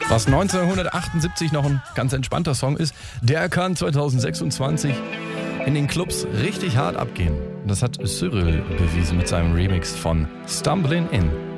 Was 1978 noch ein ganz entspannter Song ist, der kann 2026 in den Clubs richtig hart abgehen. Das hat Cyril bewiesen mit seinem Remix von Stumbling In.